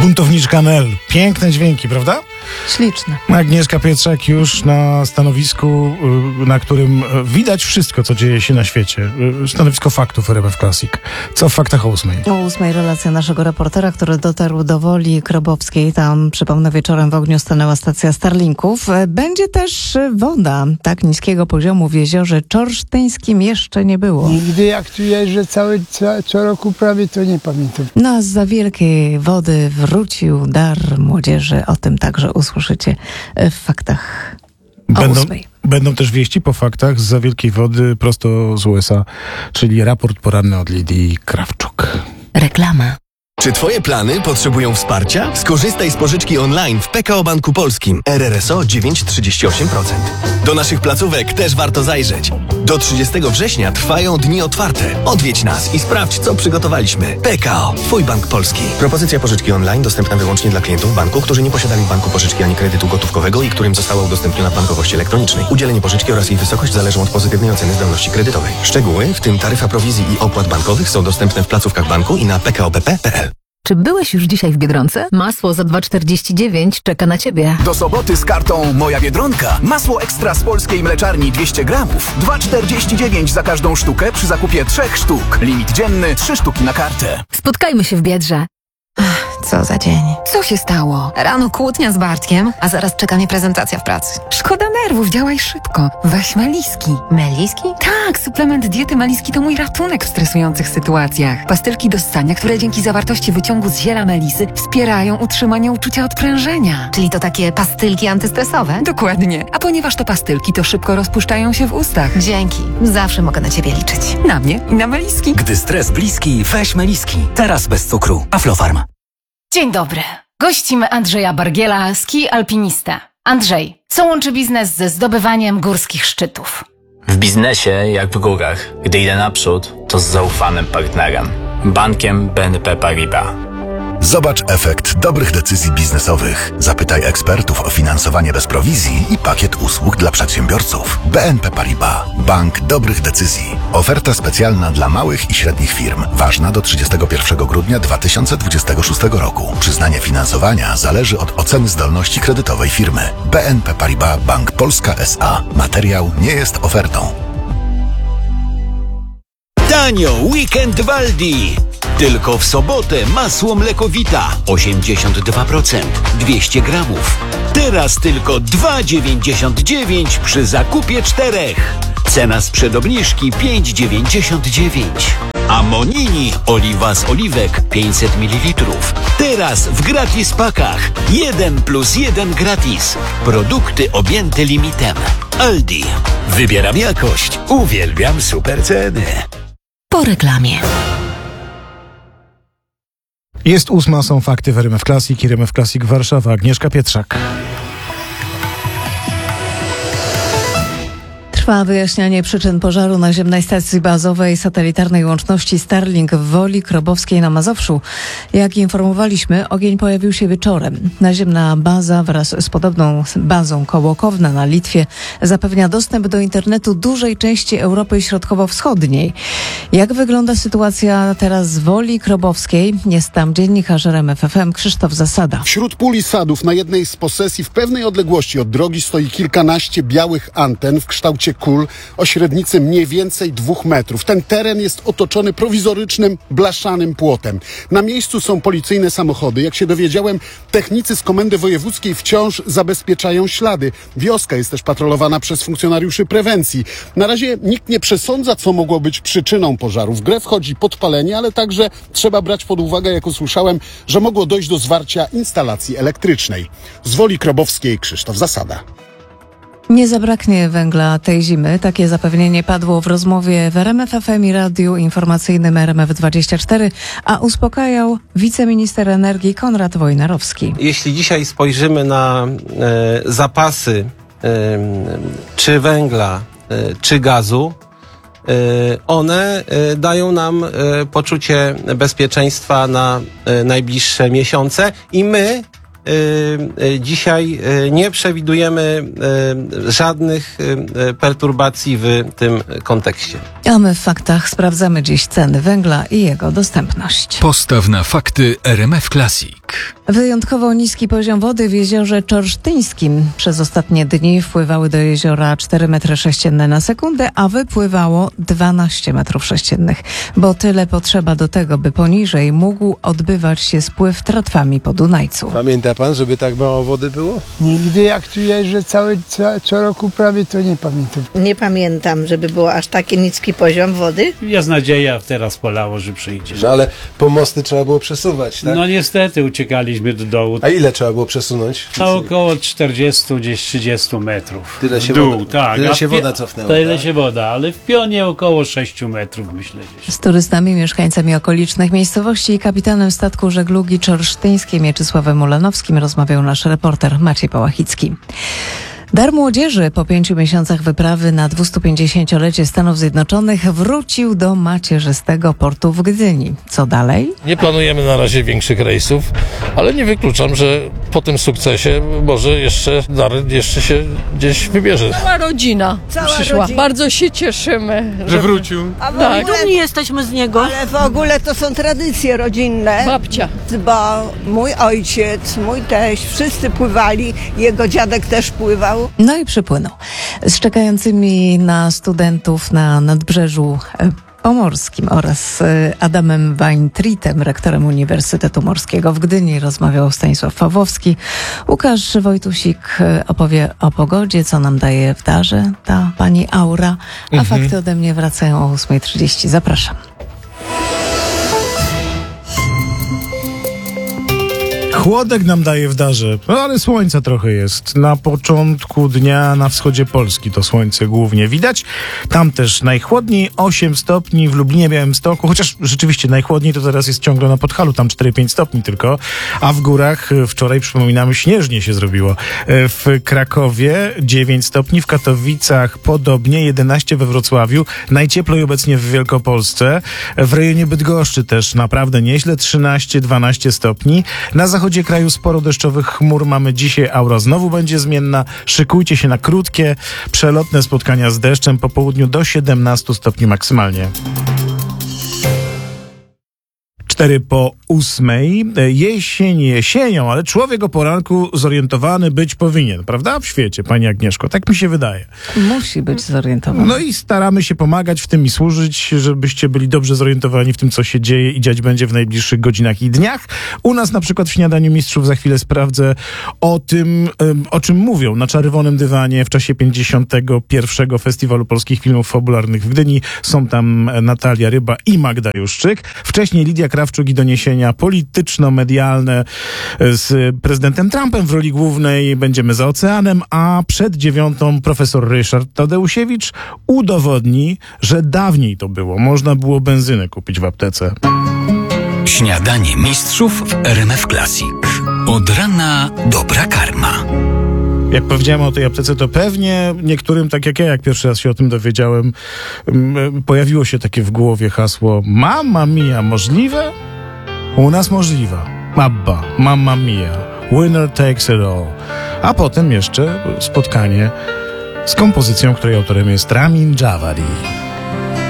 Buntowniczka Nel. Piękne dźwięki, prawda? Śliczne. Agnieszka Pietrzak już na stanowisku, na którym widać wszystko, co dzieje się na świecie. Stanowisko faktów RMF Classic. Co w faktach o 8? O 8 relacja naszego reportera, który dotarł do Woli Krobowskiej. Tam, przypomnę, wieczorem w ogniu stanęła stacja Starlinków. Będzie też woda. Tak niskiego poziomu w jeziorze Czorsztyńskim jeszcze nie było. Nigdy jak tu jeżdżę co roku prawie, to nie pamiętam. No, z za wielkiej wody wrócił dar młodzieży. O tym także usłyszycie w faktach o 8. Będą też wieści po faktach z za wielkiej wody prosto z USA, czyli raport poranny od Lidii Krawczuk. Reklama. Czy twoje plany potrzebują wsparcia? Skorzystaj z pożyczki online w PKO Banku Polskim. RRSO 9,38%. Do naszych placówek też warto zajrzeć. Do 30 września trwają dni otwarte. Odwiedź nas i sprawdź, co przygotowaliśmy. PKO, twój bank polski. Propozycja pożyczki online dostępna wyłącznie dla klientów banku, którzy nie posiadali w banku pożyczki ani kredytu gotówkowego i którym została udostępniona w bankowości elektronicznej. Udzielenie pożyczki oraz jej wysokość zależą od pozytywnej oceny zdolności kredytowej. Szczegóły, w tym taryfa prowizji i opłat bankowych, są dostępne w placówkach banku i na pkobp.pl. Czy byłeś już dzisiaj w Biedronce? Masło za 2,49 czeka na Ciebie. Do soboty z kartą Moja Biedronka. Masło ekstra z polskiej mleczarni 200 gramów. 2,49 za każdą sztukę przy zakupie 3 sztuk. Limit dzienny 3 sztuki na kartę. Spotkajmy się w Biedrze. Co za dzień. Co się stało? Rano kłótnia z Bartkiem, a zaraz czeka mnie prezentacja w pracy. Szkoda nerwów, działaj szybko. Weź Meliski. Meliski? Tak, suplement diety Meliski to mój ratunek w stresujących sytuacjach. Pastylki do ssania, które dzięki zawartości wyciągu z ziela melisy wspierają utrzymanie uczucia odprężenia. Czyli to takie pastylki antystresowe? Dokładnie. A ponieważ to pastylki, to szybko rozpuszczają się w ustach. Dzięki. Zawsze mogę na Ciebie liczyć. Na mnie i na Meliski. Gdy stres bliski, weź Meliski. Teraz bez cukru. Aflofarm. Dzień dobry. Gościmy Andrzeja Bargiela, ski alpinista. Andrzej, co łączy biznes ze zdobywaniem górskich szczytów? W biznesie, jak w górach, gdy idę naprzód, to z zaufanym partnerem. Bankiem BNP Paribas. Zobacz efekt dobrych decyzji biznesowych. Zapytaj ekspertów o finansowanie bez prowizji i pakiet usług dla przedsiębiorców. BNP Paribas. Bank dobrych decyzji. Oferta specjalna dla małych i średnich firm. Ważna do 31 grudnia 2026 roku. Przyznanie finansowania zależy od oceny zdolności kredytowej firmy. BNP Paribas Bank Polska S.A. Materiał nie jest ofertą. Tanio Weekend w Aldi. Tylko w sobotę masło mlekowita 82%, 200 gramów. Teraz tylko 2,99 przy zakupie 4. Cena sprzed obniżki 5,99. A Monini oliwa z oliwek 500 ml. Teraz w gratis pakach 1+1 gratis. Produkty objęte limitem. Aldi. Wybieram jakość. Uwielbiam super ceny. Po reklamie. Jest 8, są fakty w RMF Classic i RMF Classic Warszawa. Agnieszka Pietrzak. Trwa wyjaśnianie przyczyn pożaru naziemnej stacji bazowej satelitarnej łączności Starlink w Woli Krobowskiej na Mazowszu. Jak informowaliśmy, ogień pojawił się wieczorem. Naziemna baza wraz z podobną bazą Kołokowna na Litwie zapewnia dostęp do internetu dużej części Europy Środkowo-Wschodniej. Jak wygląda sytuacja teraz w Woli Krobowskiej? Jest tam dziennikarz RMF FM Krzysztof Zasada. Wśród pól i sadów na jednej z posesji w pewnej odległości od drogi stoi kilkanaście białych anten w kształcie kul o średnicy mniej więcej 2 metrów. Ten teren jest otoczony prowizorycznym, blaszanym płotem. Na miejscu są policyjne samochody. Jak się dowiedziałem, technicy z Komendy Wojewódzkiej wciąż zabezpieczają ślady. Wioska jest też patrolowana przez funkcjonariuszy prewencji. Na razie nikt nie przesądza, co mogło być przyczyną pożaru. W grę wchodzi podpalenie, ale także trzeba brać pod uwagę, jak usłyszałem, że mogło dojść do zwarcia instalacji elektrycznej. Z Woli Krobowskiej Krzysztof Zasada. Nie zabraknie węgla tej zimy. Takie zapewnienie padło w rozmowie w RMF FM i radiu informacyjnym RMF24, a uspokajał wiceminister energii Konrad Wojnarowski. Jeśli dzisiaj spojrzymy na zapasy czy węgla, czy gazu, one dają nam poczucie bezpieczeństwa na najbliższe miesiące i my dzisiaj nie przewidujemy żadnych perturbacji w tym kontekście. A my w faktach sprawdzamy dziś ceny węgla i jego dostępność. Postaw na fakty RMF Classic. Wyjątkowo niski poziom wody w jeziorze Czorsztyńskim. Przez ostatnie dni wpływały do jeziora 4 m3 na sekundę, a wypływało 12 m3, bo tyle potrzeba do tego, by poniżej mógł odbywać się spływ tratwami po Dunajcu. Pamięta pan, żeby tak mało wody było? Nigdy jak tu jeżdżę co roku prawie, to nie pamiętam. Nie pamiętam, żeby było aż taki niski poziom wody. Jest nadzieja, teraz polało, że przyjdzie. No, ale pomosty trzeba było przesuwać, tak? No niestety uciekaliśmy do dołu. A ile trzeba było przesunąć? Na około 40, gdzieś 30 metrów. Tyle się dół, woda, tak. tyle się woda cofnęła. Tyle tak? się woda, ale w pionie około 6 metrów, myślę. Gdzieś. Z turystami, mieszkańcami okolicznych miejscowości i kapitanem statku żeglugi czorsztyńskiej Mieczysławem Ulanowskim rozmawiał nasz reporter Maciej Pałachicki. Dar Młodzieży po 5 miesiącach wyprawy na 250-lecie Stanów Zjednoczonych wrócił do macierzystego portu w Gdyni. Co dalej? Nie planujemy na razie większych rejsów, ale nie wykluczam, że po tym sukcesie może jeszcze się gdzieś wybierze. Cała rodzina przyszła. Rodzina. Bardzo się cieszymy, że wrócił. A tak. Dumni jesteśmy z niego. Ale w ogóle to są tradycje rodzinne. Babcia. Bo mój ojciec, mój teść, wszyscy pływali, jego dziadek też pływał. No i przypłynął. Z czekającymi na studentów na Nadbrzeżu Pomorskim oraz Adamem Weintritem, rektorem Uniwersytetu Morskiego w Gdyni, rozmawiał Stanisław Pawłowski. Łukasz Wojtusik opowie o pogodzie, co nam daje w darze ta pani aura, a fakty ode mnie wracają o 8:30. Zapraszam. Chłodek nam daje w darze, no ale słońca trochę jest. Na początku dnia na wschodzie Polski to słońce głównie widać. Tam też najchłodniej 8 stopni w Lublinie, Białymstoku, chociaż rzeczywiście najchłodniej to teraz jest ciągle na Podhalu, tam 4-5 stopni tylko, a w górach wczoraj, przypominamy, śnieżnie się zrobiło. W Krakowie 9 stopni, w Katowicach podobnie, 11 we Wrocławiu, najcieplej obecnie w Wielkopolsce, w rejonie Bydgoszczy też naprawdę nieźle, 13-12 stopni. Na zachodzie kraju sporo deszczowych chmur mamy dzisiaj, aura znowu będzie zmienna. Szykujcie się na krótkie, przelotne spotkania z deszczem po południu do 17 stopni maksymalnie. 7:04. Jesień jesienią, ale człowiek o poranku zorientowany być powinien, prawda? W świecie, pani Agnieszko, tak mi się wydaje. Musi być zorientowany. No i staramy się pomagać w tym i służyć, żebyście byli dobrze zorientowani w tym, co się dzieje i dziać będzie w najbliższych godzinach i dniach. U nas na przykład w Śniadaniu Mistrzów za chwilę sprawdzę o tym, o czym mówią na czerwonym dywanie w czasie 51. Festiwalu Polskich Filmów Fabularnych w Gdyni. Są tam Natalia Ryba i Magda Juszczyk. Wcześniej Lidia Krawczuk i doniesienia polityczno-medialne z prezydentem Trumpem w roli głównej. Będziemy za oceanem, a przed 9:00 profesor Ryszard Tadeusiewicz udowodni, że dawniej to było. Można było benzynę kupić w aptece. Śniadanie mistrzów w RMF Classic. Od rana dobra karma. Jak powiedziałem o tej aptece, to pewnie niektórym, tak jak ja, jak pierwszy raz się o tym dowiedziałem, pojawiło się takie w głowie hasło Mamma mia, możliwe? U nas możliwa. Abba, Mamma mia, winner takes it all. A potem jeszcze spotkanie z kompozycją, której autorem jest Ramin Djawadi.